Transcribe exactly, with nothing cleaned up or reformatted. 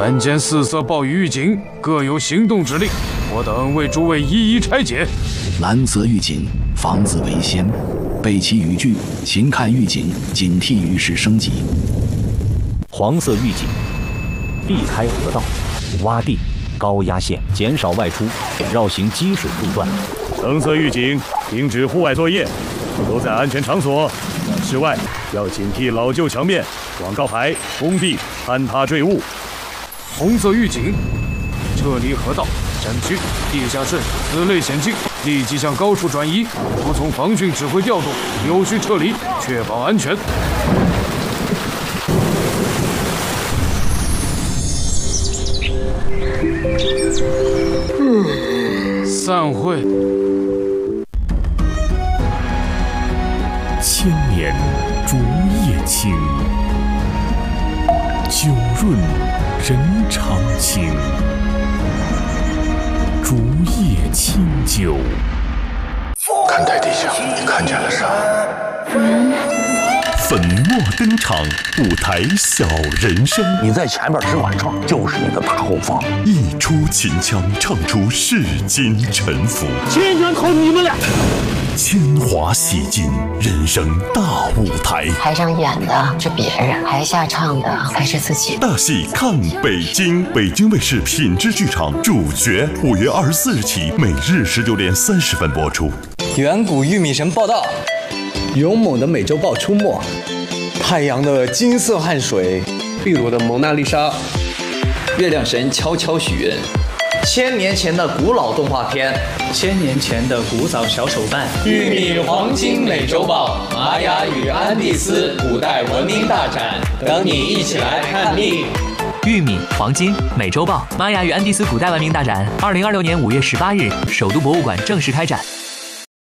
凡间四色暴雨预警各有行动指令，我等为诸位一一拆解。 蓝色预警，防子为先。背弃语句，勤看预警，警惕雨势升级。 黄色预警，避开河道、洼地、高压线，减少外出，绕行积水路段。 橙色预警，停止户外作业，都在安全场所。室外要警惕老旧墙面、广告牌、工地坍塌坠物。 红色预警，撤离河道、山区、地下渗此类险境，立即向高处转移，服从防汛指挥调度，有序撤离，确保安全。嗯，散会。 千年竹叶青，酒润人长情。竹叶清酒。 看台地下，你看见了啥？ 粉墨登场，舞台小人生。 你在前面只管唱，就是你的大后方。 一出秦腔，唱出世间沉浮。 千元靠你们俩。 铅华洗尽，人生大舞台。 台上演的是别人，台下唱的才是自己。 大戏看北京，北京卫视品质剧场主角，五月二十四日起，每日十九点三十分播出。 远古玉米神报道，勇猛的美洲豹出没，太阳的金色汗水， 秘鲁的蒙娜丽莎， 月亮神悄悄许愿。千年前的古老动画片， 千年前的古早小手办， 玉米黄金美洲豹，玛雅与安第斯古代文明大展，等你一起来看腻。 玉米黄金美洲豹，玛雅与安第斯古代文明大展，二零二六年五月十八日，首都博物馆正式开展。